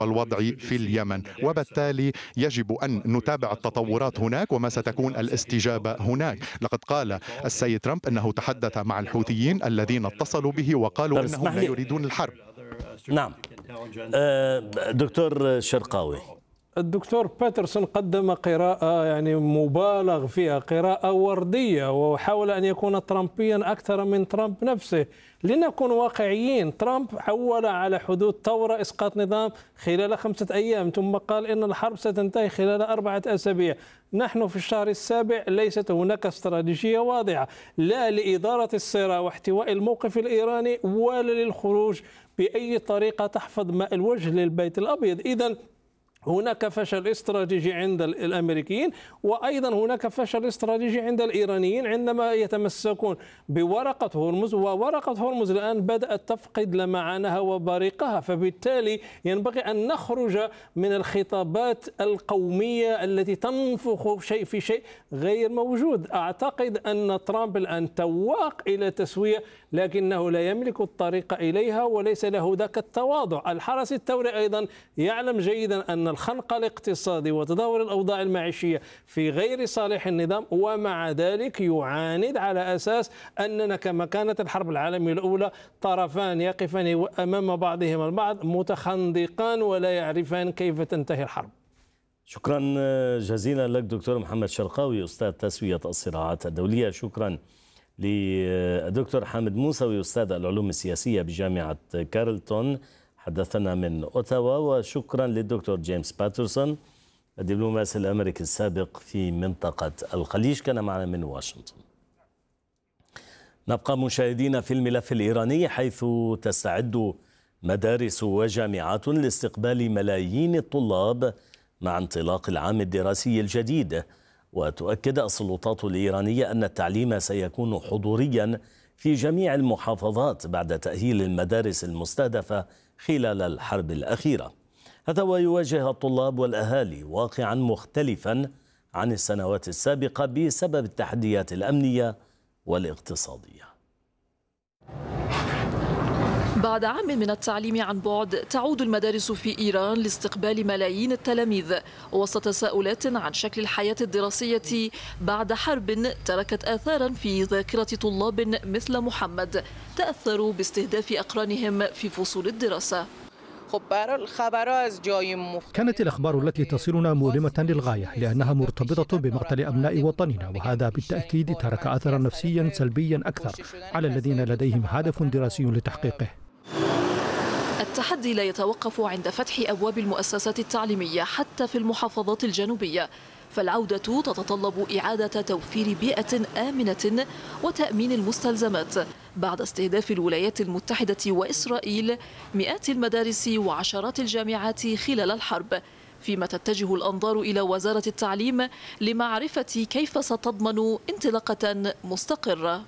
الوضع في اليمن، وبالتالي يجب أن نتابع التطورات هناك وما ستكون الاستجابة هناك. لقد قال السيد ترامب أنه تحدث مع الحوثيين الذين اتصلوا به وقالوا أنهم لا يريدون الحرب. نعم. دكتور شرقاوي، الدكتور باترسون قدم قراءة يعني مبالغ فيها، قراءة وردية، وحاول أن يكون ترامبيا أكثر من ترامب نفسه. لنكن واقعيين، ترامب حول على حدود ثورة إسقاط نظام خلال 5 أيام، ثم قال إن الحرب ستنتهي خلال 4 أسابيع. نحن في الشهر السابع، ليست هناك استراتيجية واضحة لا لإدارة الصراع واحتواء الموقف الإيراني ولا للخروج بأي طريقة تحفظ ماء الوجه للبيت الأبيض. إذن هناك فشل استراتيجي عند الأمريكيين، وأيضا هناك فشل استراتيجي عند الإيرانيين عندما يتمسكون بورقة هرمز، وورقة هرمز الآن بدأت تفقد لمعانها وبريقها. فبالتالي ينبغي أن نخرج من الخطابات القومية التي تنفخ شيء في شيء غير موجود. أعتقد أن ترامب الآن تواق إلى تسوية، لكنه لا يملك الطريق إليها وليس له ذاك التواضع. الحرس الثوري أيضا يعلم جيدا أن الخنق الاقتصادي وتدهور الأوضاع المعيشية في غير صالح النظام، ومع ذلك يعاند على أساس أننا كما كانت الحرب العالمية الأولى طرفان يقفان أمام بعضهما البعض متخندقان ولا يعرفان كيف تنتهي الحرب. شكرا جزيلا لك دكتور محمد شرقاوي، أستاذ تسوية الصراعات الدولية. شكرا للدكتور حامد موسوي، أستاذ العلوم السياسية بجامعة كارلتون، حدثنا من أوتاوا. وشكرا للدكتور جيمس باترسون، الدبلوماسي الأمريكي السابق في منطقة الخليج، كان معنا من واشنطن. نبقى مشاهدين في الملف الإيراني، حيث تستعد مدارس وجامعات لاستقبال ملايين الطلاب مع انطلاق العام الدراسي الجديد. وتؤكد السلطات الإيرانية أن التعليم سيكون حضوريا في جميع المحافظات بعد تأهيل المدارس المستهدفة خلال الحرب الأخيرة. هذا ويواجه الطلاب والأهالي واقعا مختلفا عن السنوات السابقة بسبب التحديات الأمنية والاقتصادية. بعد عام من التعليم عن بعد، تعود المدارس في إيران لاستقبال ملايين التلاميذ وسط تساؤلات عن شكل الحياة الدراسية بعد حرب تركت آثارا في ذاكرة طلاب مثل محمد تأثروا باستهداف أقرانهم في فصول الدراسة. كانت الأخبار التي تصلنا مؤلمة للغاية، لأنها مرتبطة بمقتل أبناء وطننا، وهذا بالتأكيد ترك أثرا نفسيا سلبيا أكثر على الذين لديهم هدف دراسي لتحقيقه. التحدي لا يتوقف عند فتح أبواب المؤسسات التعليمية حتى في المحافظات الجنوبية، فالعودة تتطلب إعادة توفير بيئة آمنة وتأمين المستلزمات بعد استهداف الولايات المتحدة وإسرائيل مئات المدارس وعشرات الجامعات خلال الحرب، فيما تتجه الأنظار إلى وزارة التعليم لمعرفة كيف ستضمن انطلاقة مستقرة.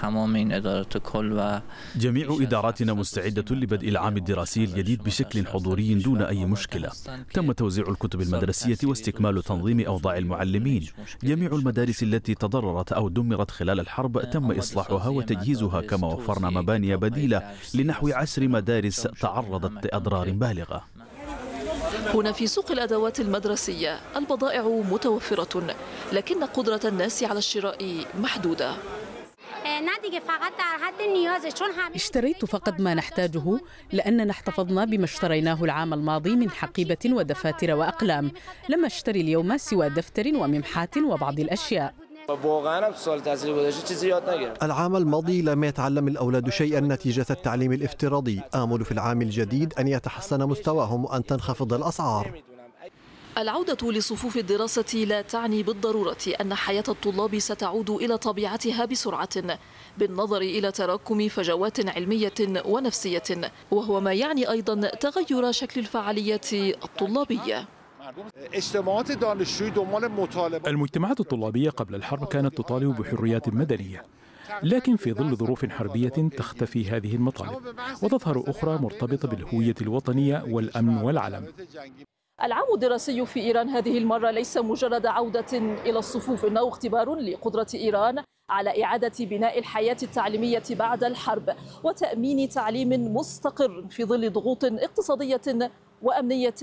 جميع إداراتنا مستعدة لبدء العام الدراسي الجديد بشكل حضوري دون أي مشكلة. تم توزيع الكتب المدرسية واستكمال تنظيم أوضاع المعلمين. جميع المدارس التي تضررت أو دمرت خلال الحرب تم إصلاحها وتجهيزها، كما وفرنا مباني بديلة لنحو 10 مدارس تعرضت لأضرار بالغة. هنا في سوق الأدوات المدرسية البضائع متوفرة، لكن قدرة الناس على الشراء محدودة. اشتريت فقط ما نحتاجه، لأننا احتفظنا بما اشتريناه العام الماضي من حقيبة ودفاتر وأقلام. لم اشتري اليوم سوى دفتر وممحات وبعض الأشياء. العام الماضي لم يتعلم الأولاد شيئا نتيجة التعليم الافتراضي. آمل في العام الجديد أن يتحسن مستواهم وأن تنخفض الأسعار. العودة لصفوف الدراسة لا تعني بالضرورة أن حياة الطلاب ستعود إلى طبيعتها بسرعة، بالنظر إلى تراكم فجوات علمية ونفسية، وهو ما يعني أيضا تغير شكل الفعاليات الطلابية. المجتمعات الطلابية قبل الحرب كانت تطالب بحريات مدنية، لكن في ظل ظروف حربية تختفي هذه المطالب وتظهر أخرى مرتبطة بالهوية الوطنية والأمن والعلم. العام الدراسي في إيران هذه المرة ليس مجرد عودة إلى الصفوف، إنه اختبار لقدرة إيران على إعادة بناء الحياة التعليمية بعد الحرب وتأمين تعليم مستقر في ظل ضغوط اقتصادية وأمنية